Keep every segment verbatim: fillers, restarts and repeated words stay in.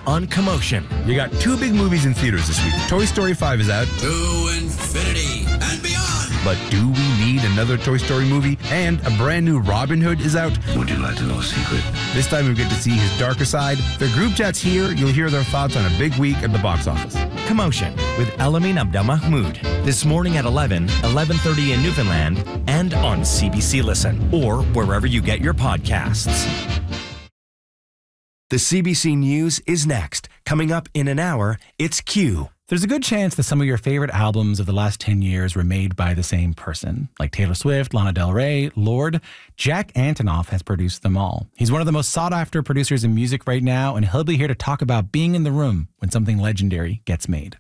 on Commotion. You got two big movies in theaters this week. Toy Story five is out. To infinity and beyond. But do we need another Toy Story movie? And a brand new Robin Hood is out. Would you like to know a secret? This time we get to see his darker side. Their group chat's here. You'll hear their thoughts on a big week at the box office. Commotion with Elamin Abdelmahmoud. This morning at eleven, eleven thirty in Newfoundland, and on C B C Listen, or wherever you get your podcasts. The C B C News is next. Coming up in an hour, it's Q. There's a good chance that some of your favorite albums of the last ten years were made by the same person, like Taylor Swift, Lana Del Rey, Lorde. Jack Antonoff has produced them all. He's one of the most sought-after producers in music right now, and he'll be here to talk about being in the room when something legendary gets made.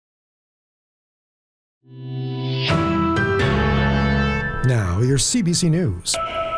Now, your C B C News.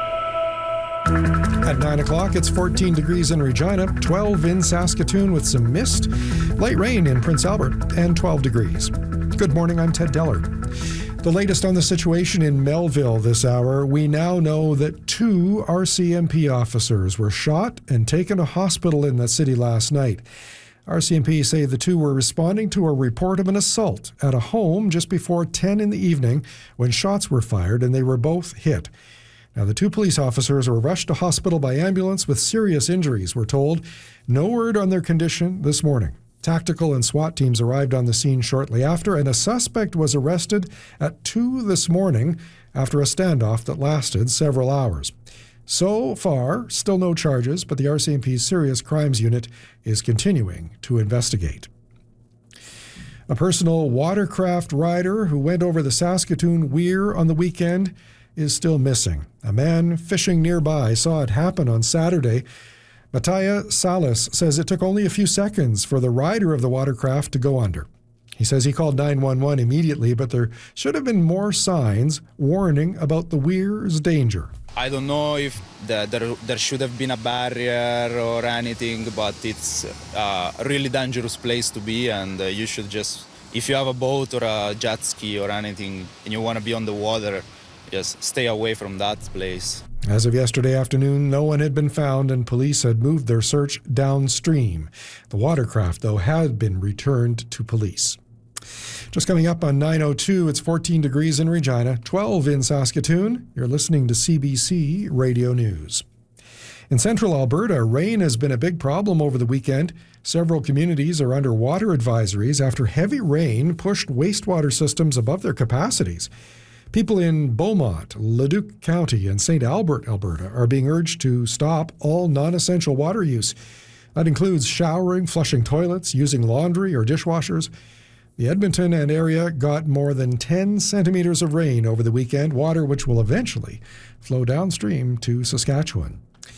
At nine o'clock, it's fourteen degrees in Regina, twelve in Saskatoon with some mist, light rain in Prince Albert, and twelve degrees. Good morning, I'm Ted Dellard. The latest on the situation in Melville this hour, we now know that two R C M P officers were shot and taken to hospital in that city last night. R C M P say the two were responding to a report of an assault at a home just before ten in the evening when shots were fired and they were both hit. Now, the two police officers were rushed to hospital by ambulance with serious injuries, we're told. No word on their condition this morning. Tactical and SWAT teams arrived on the scene shortly after, and a suspect was arrested at two this morning after a standoff that lasted several hours. So far, still no charges, but the R C M P's Serious Crimes Unit is continuing to investigate. A personal watercraft rider who went over the Saskatoon Weir on the weekend is still missing. A man fishing nearby saw it happen on Saturday. Mattia Salas says it took only a few seconds for the rider of the watercraft to go under. He says he called nine one one immediately, but there should have been more signs warning about the weir's danger. I don't know if the, there, there should have been a barrier or anything, but it's a really dangerous place to be, and uh, you should just, if you have a boat or a jet ski or anything and you want to be on the water, just stay away from that place. As of yesterday afternoon, no one had been found and police had moved their search downstream. The watercraft, though, had been returned to police. Just coming up on nine oh two, it's fourteen degrees in Regina, twelve in Saskatoon. You're listening to C B C Radio News. In central Alberta, rain has been a big problem over the weekend. Several communities are under water advisories after heavy rain pushed wastewater systems above their capacities. People in Beaumont, Leduc County, and Saint Albert, Alberta, are being urged to stop all non-essential water use. That includes showering, flushing toilets, using laundry or dishwashers. The Edmonton and area got more than ten centimeters of rain over the weekend, water which will eventually flow downstream to Saskatchewan.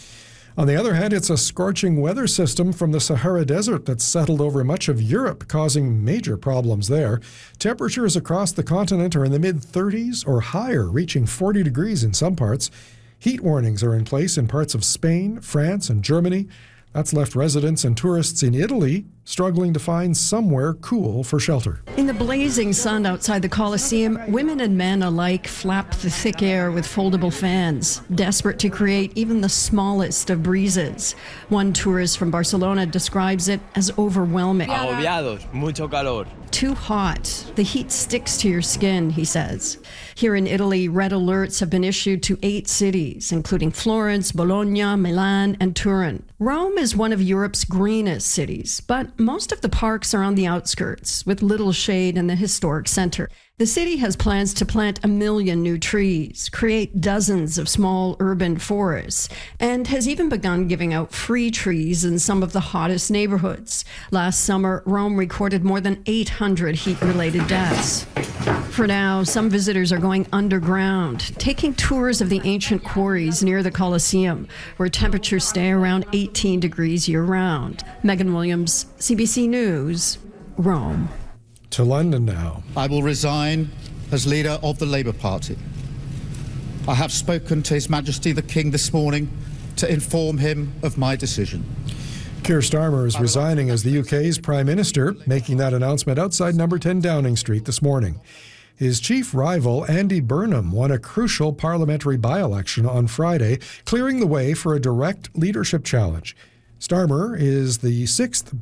On the other hand, it's a scorching weather system from the Sahara Desert that's settled over much of Europe, causing major problems there. Temperatures across the continent are in the mid-thirties or higher, reaching forty degrees in some parts. Heat warnings are in place in parts of Spain, France, and Germany. That's left residents and tourists in Italy struggling to find somewhere cool for shelter. In the blazing sun outside the Coliseum, women and men alike flap the thick air with foldable fans, desperate to create even the smallest of breezes. One tourist from Barcelona describes it as overwhelming. Agobiados, mucho calor. Too hot. The heat sticks to your skin, he says. Here in Italy, red alerts have been issued to eight cities, including Florence, Bologna, Milan, and Turin. Rome is one of Europe's greenest cities, but most of the parks are on the outskirts, with little shade in the historic center. The city has plans to plant a million new trees, create dozens of small urban forests, and has even begun giving out free trees in some of the hottest neighborhoods. Last summer, Rome recorded more than eight hundred heat-related deaths. For now, some visitors are going underground, taking tours of the ancient quarries near the Coliseum, where temperatures stay around eighteen degrees year-round. Megan Williams, C B C News, Rome. To London now. I will resign as leader of the Labour Party. I have spoken to His Majesty the King this morning to inform him of my decision. Keir Starmer is resigning as the U K's Prime Minister, making that announcement outside number ten Downing Street this morning. His chief rival, Andy Burnham, won a crucial parliamentary by-election on Friday, clearing the way for a direct leadership challenge. Starmer is the sixth